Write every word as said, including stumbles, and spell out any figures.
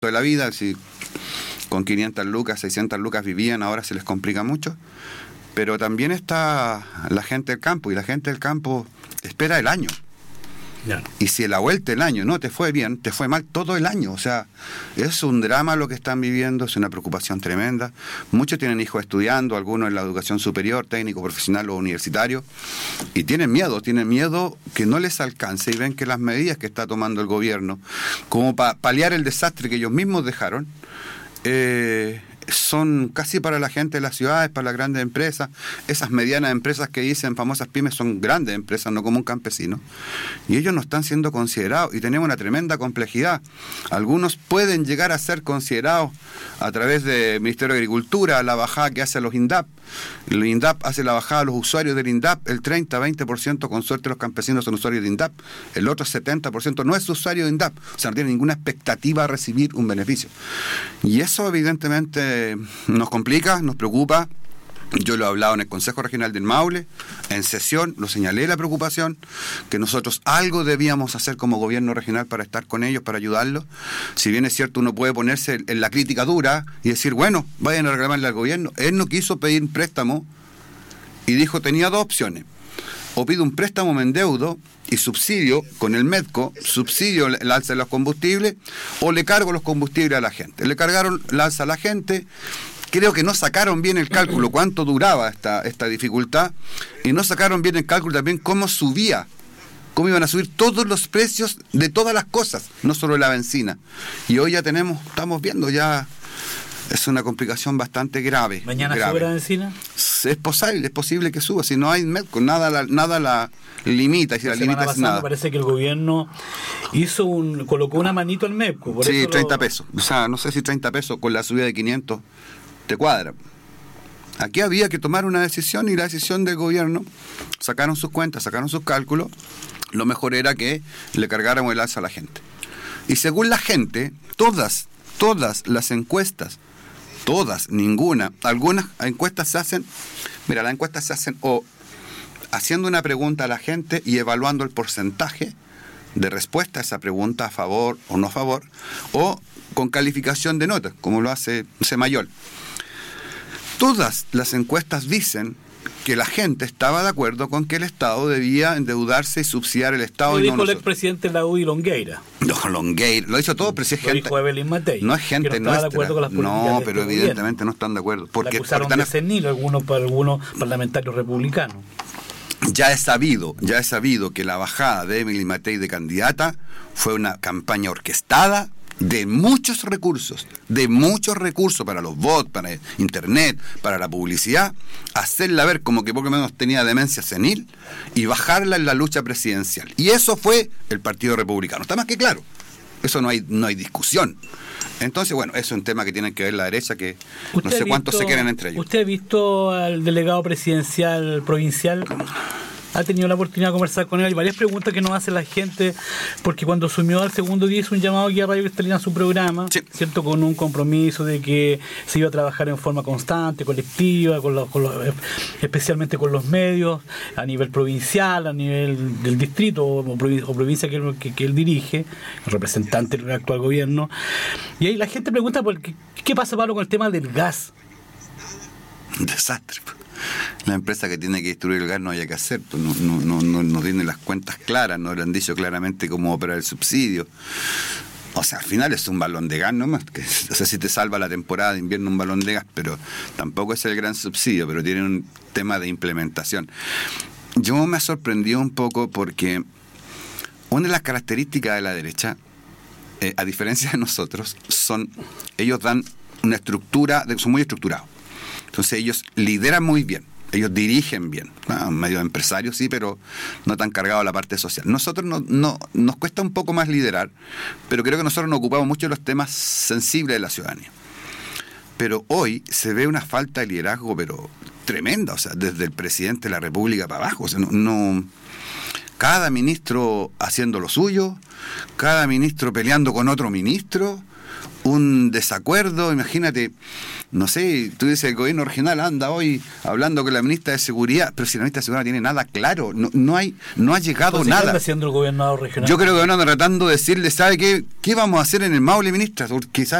de la vida, si con quinientas lucas, seiscientas lucas vivían, ahora se les complica mucho. Pero también está la gente del campo, y la gente del campo espera el año. Ya. Y si la vuelta el año no te fue bien, te fue mal todo el año. O sea, es un drama lo que están viviendo, es una preocupación tremenda. Muchos tienen hijos estudiando, algunos en la educación superior, técnico, profesional o universitario, y tienen miedo, tienen miedo que no les alcance, y ven que las medidas que está tomando el gobierno, como para paliar el desastre que ellos mismos dejaron, eh, son casi para la gente de las ciudades, para las grandes empresas. Esas medianas empresas que dicen famosas pymes son grandes empresas, no como un campesino, y ellos no están siendo considerados, y tenemos una tremenda complejidad. Algunos pueden llegar a ser considerados a través del Ministerio de Agricultura, la bajada que hace a los INDAP. El INDAP hace la bajada a los usuarios del INDAP, el treinta a veinte por ciento, con suerte los campesinos son usuarios de INDAP, el otro setenta por ciento no es usuario de INDAP, o sea, no tiene ninguna expectativa a recibir un beneficio. Y eso evidentemente nos complica, nos preocupa. Yo lo he hablado en el Consejo Regional del Maule, en sesión, lo señalé la preocupación, que nosotros algo debíamos hacer como gobierno regional para estar con ellos, para ayudarlos. Si bien es cierto, uno puede ponerse en la crítica dura y decir, bueno, vayan a reclamarle al gobierno. Él no quiso pedir préstamo y dijo, tenía dos opciones: o pido un préstamo, me endeudo y subsidio con el MEDCO, subsidio el alza de los combustibles, o le cargo los combustibles a la gente. Le cargaron el alza a la gente. Creo que no sacaron bien el cálculo cuánto duraba esta, esta dificultad, y no sacaron bien el cálculo también cómo subía, cómo iban a subir todos los precios de todas las cosas, no solo la benzina. Y hoy ya tenemos, estamos viendo ya, es una complicación bastante grave. ¿Mañana grave. sube la benzina? Es posible, es posible que suba, si no hay MEDCO, nada la, nada la limita, y si la, la limita es nada. Parece que el gobierno hizo un, colocó una manito al MEDCO. Por sí, eso treinta lo... pesos, o sea, no sé si treinta pesos con la subida de quinientos te cuadra. Aquí había que tomar una decisión, y la decisión del gobierno, sacaron sus cuentas, sacaron sus cálculos, lo mejor era que le cargáramos el alza a la gente. Y según la gente, todas, todas las encuestas, todas, ninguna, algunas encuestas se hacen, mira, las encuestas se hacen o haciendo una pregunta a la gente y evaluando el porcentaje de respuesta a esa pregunta, a favor o no a favor, o con calificación de notas, como lo hace Semayol. Todas las encuestas dicen que la gente estaba de acuerdo con que el Estado debía endeudarse y subsidiar el Estado. Lo y dijo no el expresidente de la U D I, Longueira. No, Longueira, lo hizo todo, pero si es lo gente... dijo Evelyn Matei, no es gente que no nuestra. De acuerdo con las no, de pero este evidentemente gobierno. no están de acuerdo. Porque, la acusaron porque de senil algunos, algunos parlamentarios republicanos. Ya es sabido, ya es sabido que la bajada de Evelyn Matei de candidata fue una campaña orquestada de muchos recursos, de muchos recursos para los bots, para internet, para la publicidad, hacerla ver como que poco menos tenía demencia senil y bajarla en la lucha presidencial. Y eso fue el Partido Republicano. Está más que claro. Eso no hay, no hay discusión. Entonces, bueno, eso es un tema que tiene que ver la derecha, que no sé cuántos se quieren entre ellos. ¿Usted ha visto al delegado presidencial provincial? ¿Ha tenido la oportunidad de conversar con él? Hay varias preguntas que nos hace la gente, porque cuando asumió al segundo día hizo un llamado aquí a Radio Cristalina a su programa, sí, ¿cierto? Con un compromiso de que se iba a trabajar en forma constante, colectiva, con los, con los, especialmente con los medios, a nivel provincial, a nivel del distrito o, provincia, o provincia que, que, que él dirige, el representante del actual gobierno. Y ahí la gente pregunta, por qué, ¿qué pasa, Pablo, con el tema del gas? Un desastre. La empresa que tiene que distribuir el gas no haya que hacer, pues no, no, no, no, no tiene las cuentas claras, no le han dicho claramente cómo operar el subsidio. O sea, al final es un balón de gas nomás, que, o sea, si te salva la temporada de invierno un balón de gas, pero tampoco es el gran subsidio, pero tiene un tema de implementación. Yo me ha sorprendido un poco porque una de las características de la derecha, eh, a diferencia de nosotros, son, ellos dan una estructura, son muy estructurados. Entonces ellos lideran muy bien, ellos dirigen bien, ah, medio empresarios sí, pero no tan cargados a la parte social. Nosotros no, no, nos cuesta un poco más liderar, pero creo que nosotros nos ocupamos mucho de los temas sensibles de la ciudadanía. Pero hoy se ve una falta de liderazgo, pero tremenda, o sea, desde el presidente de la República para abajo. O sea, no, no, cada ministro haciendo lo suyo, cada ministro peleando con otro ministro, un desacuerdo, imagínate, no sé, tú dices el gobierno regional anda hoy hablando con la ministra de Seguridad, pero si la ministra de Seguridad no tiene nada claro, no, no hay, no ha llegado Entonces, nada. ¿qué anda haciendo el gobernador regional? Yo creo que van tratando de decirle, ¿sabe qué? ¿Qué vamos a hacer en el Maule, ministra? Porque